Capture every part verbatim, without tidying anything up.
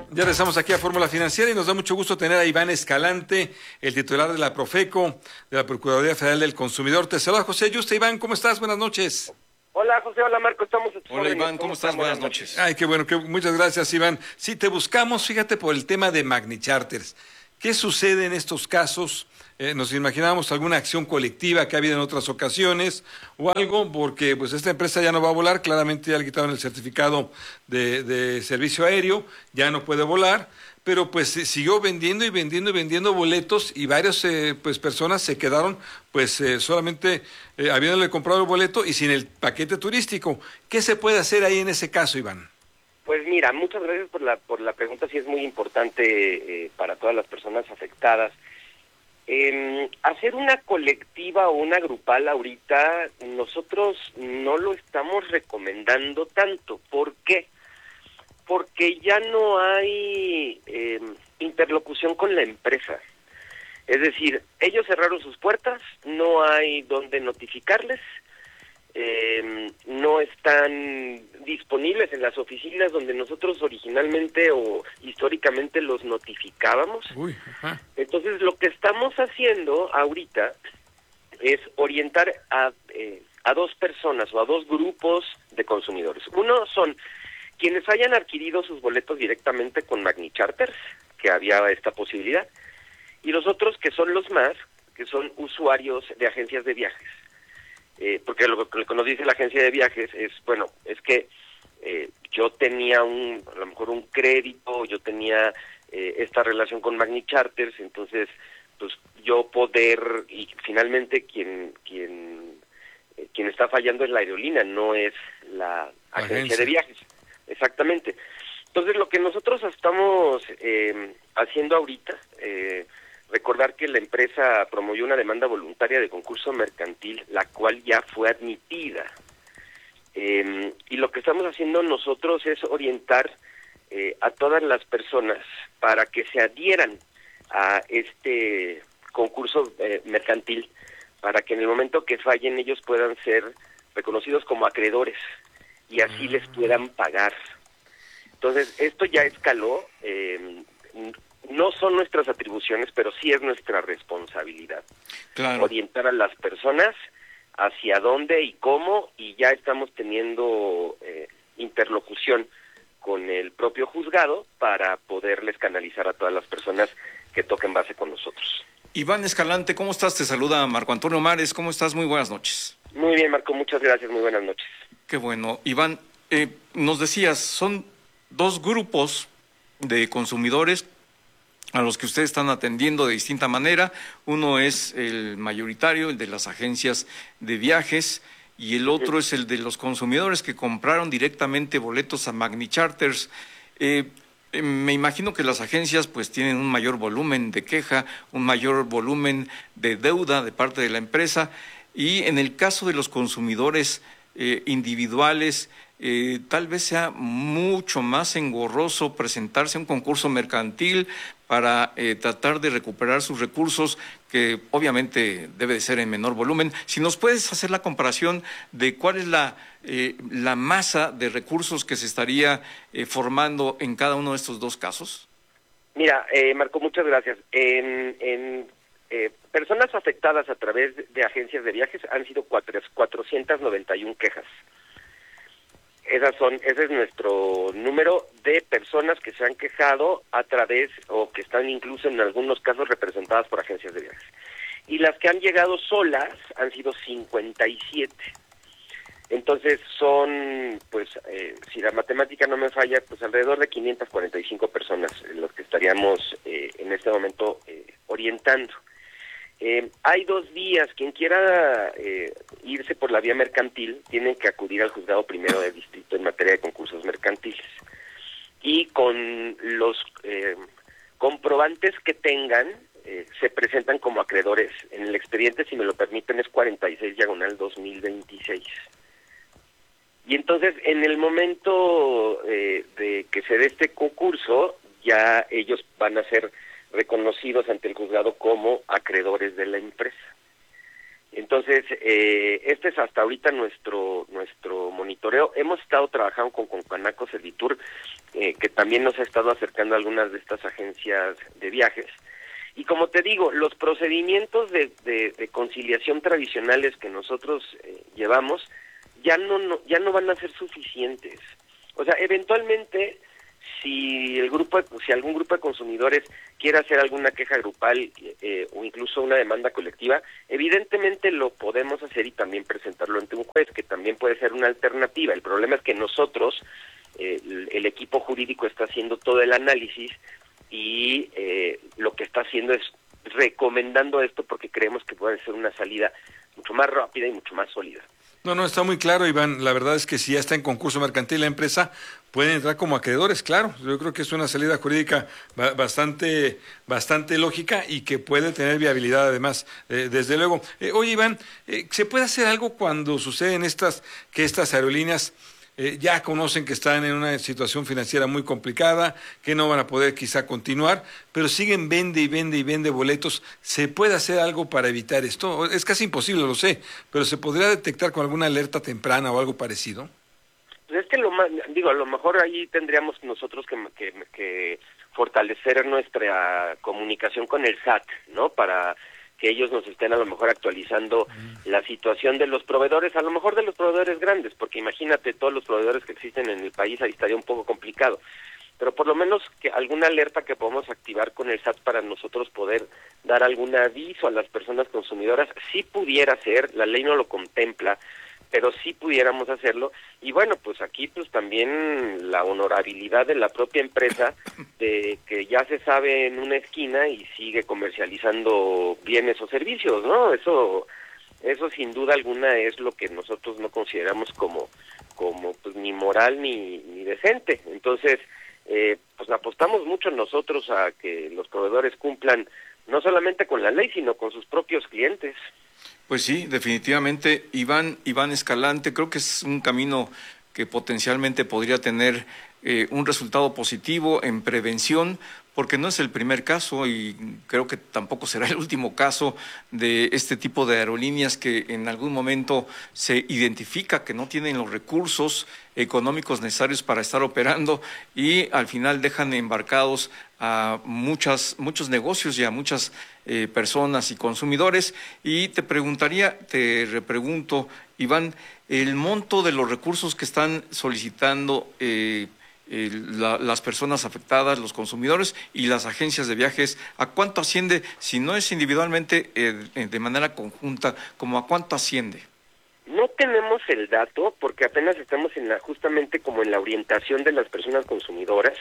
Ya regresamos aquí a Fórmula Financiera y nos da mucho gusto tener a Iván Escalante, el titular de la Profeco, de la Procuraduría Federal del Consumidor. Te saluda José Yuste. Iván, ¿cómo estás? Buenas noches. Hola José, hola Marco, estamos en tu Hola Iván, ¿cómo estás? Buenas noches. Ay, qué bueno, que, muchas gracias Iván. Sí, te buscamos, fíjate, por el tema de Magni Charters. ¿Qué sucede en estos casos? Eh, nos imaginábamos alguna acción colectiva que ha habido en otras ocasiones o algo, porque pues esta empresa ya no va a volar, claramente ya le quitaron el certificado de, de servicio aéreo, ya no puede volar, pero pues siguió vendiendo y vendiendo y vendiendo boletos y varias eh, pues personas se quedaron pues eh, solamente eh, habiéndole comprado el boleto y sin el paquete turístico. ¿Qué se puede hacer ahí en ese caso, Iván? Pues mira, muchas gracias por la por la pregunta, sí es muy importante eh, para todas las personas afectadas. Eh, hacer una colectiva o una grupal ahorita, nosotros no lo estamos recomendando tanto. ¿Por qué? Porque ya no hay eh, interlocución con la empresa. Es decir, ellos cerraron sus puertas, no hay donde notificarles, eh, no están disponibles en las oficinas donde nosotros originalmente o históricamente los notificábamos. Uy, ajá. Entonces lo que estamos haciendo ahorita es orientar a, eh, a dos personas o a dos grupos de consumidores. Uno son quienes hayan adquirido sus boletos directamente con Magni Charters, que había esta posibilidad, y los otros que son los más, que son usuarios de agencias de viajes. Eh, porque lo, lo que nos dice la agencia de viajes es, bueno, es que eh, yo tenía un, a lo mejor un crédito, yo tenía eh, esta relación con Magni Charters, entonces, pues yo poder, y finalmente quien quien eh, quien está fallando es la aerolínea, no es la agencia, agencia de viajes. Exactamente. Entonces, lo que nosotros estamos eh, haciendo ahorita, eh, recordar que la empresa promovió una demanda voluntaria de concurso mercantil, la cual ya fue admitida. Eh, y lo que estamos haciendo nosotros es orientar eh, a todas las personas para que se adhieran a este concurso eh, mercantil, para que en el momento que fallen ellos puedan ser reconocidos como acreedores y así les puedan pagar. Entonces, esto ya escaló, eh, no son nuestras atribuciones, pero sí es nuestra responsabilidad. Claro. Orientar a las personas hacia dónde y cómo, y ya estamos teniendo eh, interlocución con el propio juzgado para poderles canalizar a todas las personas que toquen base con nosotros. Iván Escalante, ¿cómo estás? Te saluda Marco Antonio Mares, ¿cómo estás? Muy buenas noches. Muy bien, Marco, muchas gracias, muy buenas noches. Qué bueno. Iván, eh, nos decías, son dos grupos de consumidores a los que ustedes están atendiendo de distinta manera. Uno es el mayoritario, el de las agencias de viajes, y el otro es el de los consumidores que compraron directamente boletos a Magni Charters. Eh, eh, me imagino que las agencias pues tienen un mayor volumen de queja, un mayor volumen de deuda de parte de la empresa, y en el caso de los consumidores eh, individuales, Eh, tal vez sea mucho más engorroso presentarse a un concurso mercantil para eh, tratar de recuperar sus recursos, que obviamente debe de ser en menor volumen. Si nos puedes hacer la comparación de cuál es la, eh, la masa de recursos que se estaría eh, formando en cada uno de estos dos casos. Mira, eh, Marco, muchas gracias. En, en eh, personas afectadas a través de agencias de viajes han sido cuatro, cuatrocientas noventa y una quejas. Esas son, ese es nuestro número de personas que se han quejado a través, o que están incluso en algunos casos representadas por agencias de viajes. Y las que han llegado solas han sido cincuenta y siete. Entonces son, pues, eh, si la matemática no me falla, pues alrededor de quinientas cuarenta y cinco personas los que estaríamos eh, en este momento eh, orientando. Eh, hay dos vías. Quien quiera eh, irse por la vía mercantil tienen que acudir al juzgado primero de distrito en materia de concursos mercantiles, y con los eh, comprobantes que tengan eh, se presentan como acreedores. En el expediente, si me lo permiten, es cuarenta y seis diagonal dos mil veintiséis. Y entonces, en el momento eh, de que se dé este concurso, ya ellos van a ser reconocidos ante el juzgado como acreedores de la empresa. Entonces, eh, este es hasta ahorita nuestro nuestro monitoreo. Hemos estado trabajando con Concanaco Servitur, eh, que también nos ha estado acercando a algunas de estas agencias de viajes. Y como te digo, los procedimientos de, de, de conciliación tradicionales que nosotros eh, llevamos ya no, no ya no van a ser suficientes. O sea, eventualmente, si el grupo, si algún grupo de consumidores quiere hacer alguna queja grupal eh, o incluso una demanda colectiva, evidentemente lo podemos hacer y también presentarlo ante un juez, que también puede ser una alternativa. El problema es que nosotros, eh, el, el equipo jurídico está haciendo todo el análisis y eh, lo que está haciendo es recomendando esto porque creemos que puede ser una salida mucho más rápida y mucho más sólida. No, no, está muy claro, Iván. La verdad es que si ya está en concurso mercantil la empresa, pueden entrar como acreedores, claro. Yo creo que es una salida jurídica ba- bastante bastante lógica y que puede tener viabilidad además, eh, desde luego. Eh, oye, Iván, eh, ¿se puede hacer algo cuando suceden estas, que estas aerolíneas eh, ya conocen que están en una situación financiera muy complicada, que no van a poder quizá continuar, pero siguen vende y vende y vende boletos? ¿Se puede hacer algo para evitar esto? Es casi imposible, lo sé, pero ¿se podría detectar con alguna alerta temprana o algo parecido? Pues es que lo más, digo, a lo mejor ahí tendríamos nosotros que, que, que fortalecer nuestra comunicación con el S A T, ¿no? Para que ellos nos estén a lo mejor actualizando mm. la situación de los proveedores, a lo mejor de los proveedores grandes, porque imagínate todos los proveedores que existen en el país, ahí estaría un poco complicado. Pero por lo menos que alguna alerta que podamos activar con el S A T para nosotros poder dar algún aviso a las personas consumidoras, sí pudiera ser, la ley no lo contempla, pero sí pudiéramos hacerlo. Y bueno, pues aquí pues también la honorabilidad de la propia empresa, de que ya se sabe en una esquina y sigue comercializando bienes o servicios, ¿no? Eso eso sin duda alguna es lo que nosotros no consideramos como como pues ni moral ni, ni decente. Entonces, eh, pues apostamos mucho nosotros a que los proveedores cumplan no solamente con la ley, sino con sus propios clientes. Pues sí, definitivamente, Iván, Iván Escalante, creo que es un camino que potencialmente podría tener eh, un resultado positivo en prevención, porque no es el primer caso y creo que tampoco será el último caso de este tipo de aerolíneas que en algún momento se identifica que no tienen los recursos económicos necesarios para estar operando y al final dejan embarcados a muchas, muchos negocios y a muchas eh, personas y consumidores. Y te preguntaría, te repregunto, Iván, el monto de los recursos que están solicitando eh, eh, la, las personas afectadas, los consumidores y las agencias de viajes, ¿a cuánto asciende? Si no es individualmente, eh, de manera conjunta, ¿como a cuánto asciende? No tenemos el dato porque apenas estamos en la, justamente como en la orientación de las personas consumidoras.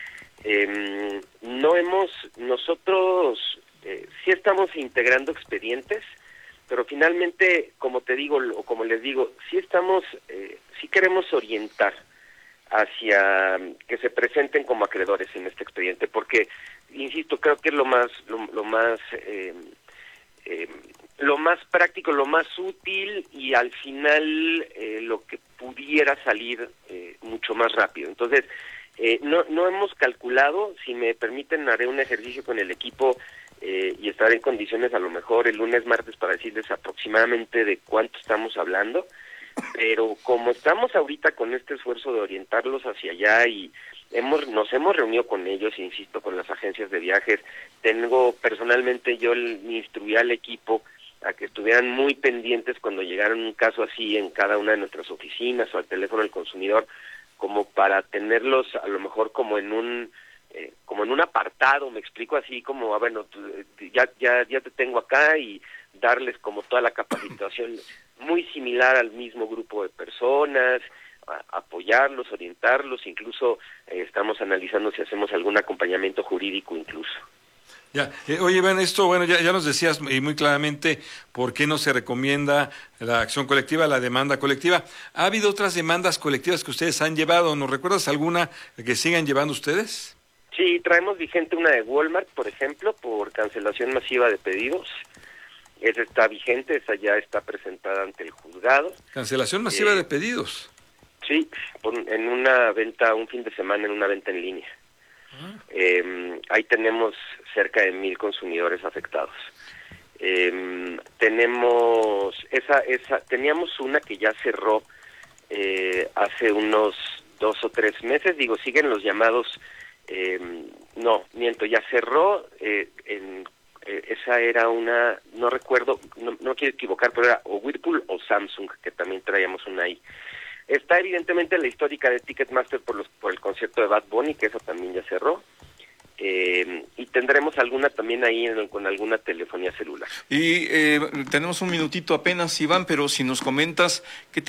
Eh, no hemos, nosotros eh, sí estamos integrando expedientes, pero finalmente, como te digo, o como les digo, sí estamos, eh, sí queremos orientar hacia que se presenten como acreedores en este expediente, porque, insisto, creo que es lo más, lo, lo más, eh, eh, lo más práctico, lo más útil y al final eh, lo que pudiera salir eh, mucho más rápido. Entonces, Eh, no, no hemos calculado, si me permiten haré un ejercicio con el equipo eh, y estaré en condiciones a lo mejor el lunes, martes para decirles aproximadamente de cuánto estamos hablando, pero como estamos ahorita con este esfuerzo de orientarlos hacia allá y hemos nos hemos reunido con ellos, insisto, con las agencias de viajes, tengo personalmente yo el, instruí al equipo a que estuvieran muy pendientes cuando llegara un caso así en cada una de nuestras oficinas o al teléfono del consumidor, como para tenerlos a lo mejor como en un eh, como en un apartado, me explico, así como, ah, bueno, ya ya ya te tengo acá y darles como toda la capacitación muy similar al mismo grupo de personas, a, apoyarlos, orientarlos, incluso eh, estamos analizando si hacemos algún acompañamiento jurídico incluso. Ya, eh, oye, Iván, esto, bueno, ya, ya nos decías y muy claramente por qué no se recomienda la acción colectiva, la demanda colectiva. ¿Ha habido otras demandas colectivas que ustedes han llevado? ¿Nos recuerdas alguna que sigan llevando ustedes? Sí, traemos vigente una de Walmart, por ejemplo, por cancelación masiva de pedidos. Esa está vigente, esa ya está presentada ante el juzgado. ¿Cancelación masiva eh, de pedidos? Sí, por, en una venta, un fin de semana en una venta en línea. Eh, ahí tenemos cerca de mil consumidores afectados. Eh, tenemos esa, esa, teníamos una que ya cerró eh, hace unos dos o tres meses, digo, siguen los llamados, eh, no, miento, ya cerró, eh, en, eh, esa era una, no recuerdo, no, no quiero equivocar, pero era o Whirlpool o Samsung, que también traíamos una ahí. Está evidentemente la histórica de Ticketmaster por, los, por el concierto de Bad Bunny, que eso también ya cerró. Eh, y tendremos alguna también ahí en, con alguna telefonía celular. Y eh, tenemos un minutito apenas, Iván, pero si nos comentas qué